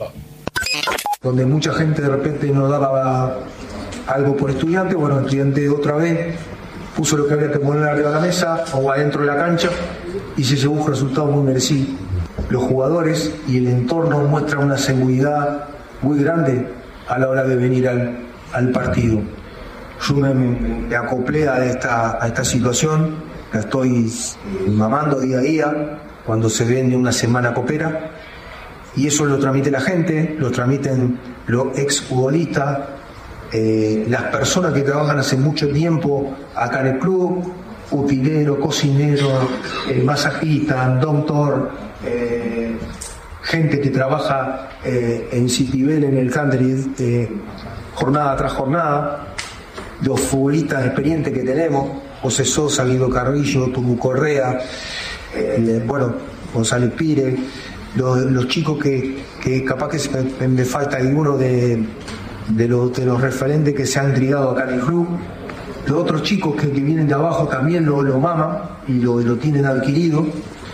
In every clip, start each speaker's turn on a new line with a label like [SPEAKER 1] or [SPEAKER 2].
[SPEAKER 1] Donde mucha gente de repente no daba algo por Estudiantes, bueno, Estudiantes otra vez puso lo que había que poner arriba de la mesa o adentro de la cancha y se llevó un resultado muy merecido. Los jugadores y el entorno muestran una seguridad muy grande a la hora de venir al partido. Yo me acoplé a esta situación, la estoy mamando día a día cuando se vende una semana copera, y eso lo transmite la gente, lo transmiten los exfutbolistas, las personas que trabajan hace mucho tiempo acá en el club, utilero, cocinero, masajista, doctor, gente que trabaja en Citibel, en el country, jornada tras jornada, los futbolistas experientes que tenemos, José Sosa, Guido Carrillo, Tubu Correa, González Pire, los chicos que capaz que me falta alguno de los referentes que se han criado acá en el club. Los otros chicos que vienen de abajo también lo maman y lo tienen adquirido.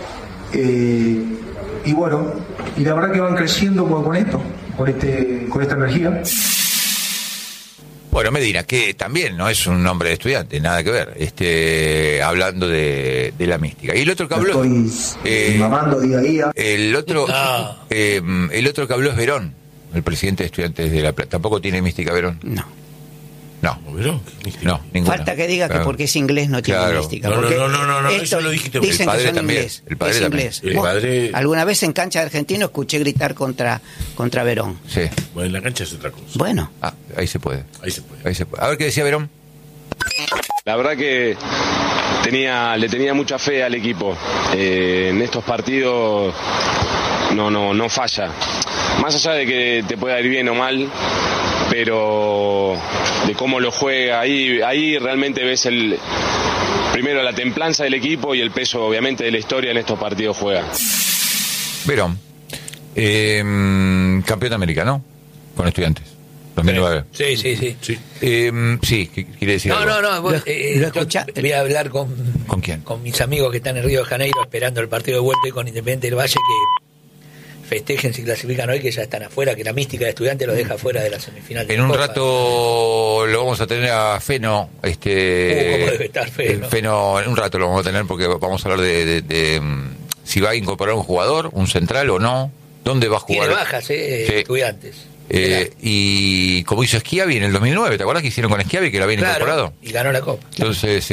[SPEAKER 1] Y la verdad que van creciendo con esto, con esta energía.
[SPEAKER 2] Bueno, Medina, que también no es un nombre de Estudiante, nada que ver, hablando de la mística. Y el otro que habló,
[SPEAKER 1] estoy mamando día a día.
[SPEAKER 2] El otro que habló es Verón, el presidente de Estudiantes de La Plata. ¿Tampoco tiene mística Verón?
[SPEAKER 3] No.
[SPEAKER 2] ¿Verón? No, ninguna.
[SPEAKER 3] Falta que diga que porque es inglés no tiene mística.
[SPEAKER 4] No, eso lo dijiste.
[SPEAKER 3] Dicen
[SPEAKER 2] el padre
[SPEAKER 3] que son
[SPEAKER 2] también.
[SPEAKER 3] inglés.
[SPEAKER 2] El padre también.
[SPEAKER 4] El padre...
[SPEAKER 3] Alguna vez en cancha de Argentino escuché gritar contra Verón.
[SPEAKER 2] Sí.
[SPEAKER 4] Bueno, en la cancha es otra cosa.
[SPEAKER 3] Bueno.
[SPEAKER 2] Ahí se puede. A ver qué decía Verón.
[SPEAKER 5] La verdad que le tenía mucha fe al equipo. En estos partidos no falla. Más allá de que te pueda ir bien o mal, pero de cómo lo juega, ahí realmente ves primero la templanza del equipo y el peso obviamente de la historia en estos partidos juega.
[SPEAKER 2] Verón, campeón de América, ¿no? Con Estudiantes, 2009.
[SPEAKER 6] Sí.
[SPEAKER 2] Sí, ¿qué quiere decir?
[SPEAKER 6] No.
[SPEAKER 3] ¿Lo escucha?
[SPEAKER 6] Voy a hablar ¿Con
[SPEAKER 2] quién?
[SPEAKER 6] Con mis amigos que están en Río de Janeiro esperando el partido de vuelta y con Independiente del Valle, que festejen si clasifican hoy, que ya están afuera, que la mística de Estudiantes los deja fuera de la semifinal.
[SPEAKER 2] En un rato lo vamos a tener a Feno.
[SPEAKER 6] ¿Cómo debe estar Feno?
[SPEAKER 2] Feno, en un rato lo vamos a tener porque vamos a hablar de si va a incorporar un jugador, un central o no, dónde va a jugar.
[SPEAKER 6] Tiene bajas, Estudiantes.
[SPEAKER 2] Y como hizo Schiavi en el 2009, ¿te acuerdas que hicieron con Schiavi que lo habían incorporado?
[SPEAKER 6] Y ganó la Copa.
[SPEAKER 2] Entonces,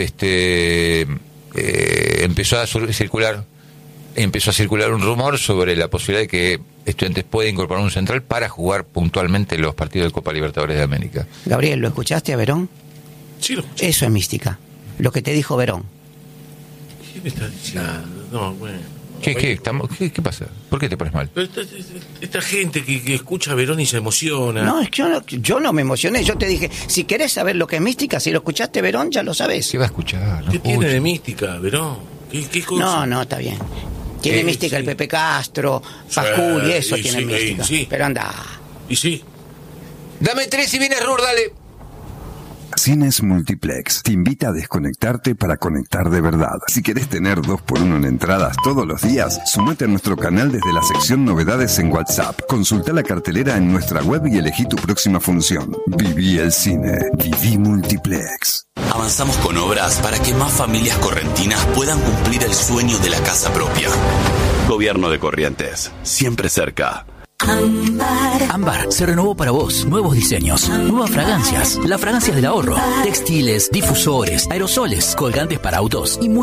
[SPEAKER 2] empezó a circular un rumor sobre la posibilidad de que Estudiantes pueda incorporar un central para jugar puntualmente los partidos de Copa Libertadores de América.
[SPEAKER 3] Gabriel, ¿lo escuchaste a Verón?
[SPEAKER 4] Sí, lo escuché.
[SPEAKER 3] Eso es mística. Lo que te dijo Verón.
[SPEAKER 4] ¿Qué me está diciendo? No, bueno.
[SPEAKER 2] ¿Qué pasa? ¿Por qué te pones mal?
[SPEAKER 4] Esta gente que escucha a Verón y se emociona.
[SPEAKER 3] No, es que yo no me emocioné. Yo te dije, si querés saber lo que es mística, si lo escuchaste Verón, ya lo sabés.
[SPEAKER 2] ¿Qué va a escuchar?
[SPEAKER 4] ¿Qué tiene de mística, Verón? ¿Qué cosa?
[SPEAKER 3] No, está bien. Tiene mística el Pepe Castro, Pascual y eso tiene mística.
[SPEAKER 4] Sí.
[SPEAKER 3] Pero anda.
[SPEAKER 4] Y sí.
[SPEAKER 2] Dame 3 y viene Rur, dale.
[SPEAKER 7] Cines Multiplex te invita a desconectarte para conectar de verdad. Si querés tener 2x1 en entradas todos los días, sumate a nuestro canal desde la sección Novedades en WhatsApp. Consulta la cartelera en nuestra web y elegí tu próxima función. Viví el cine. Viví Multiplex.
[SPEAKER 8] Avanzamos con obras para que más familias correntinas puedan cumplir el sueño de la casa propia. Gobierno de Corrientes, siempre cerca.
[SPEAKER 9] Ámbar se renovó para vos. Nuevos diseños, nuevas fragancias, las fragancias del ahorro, textiles, difusores, aerosoles, colgantes para autos y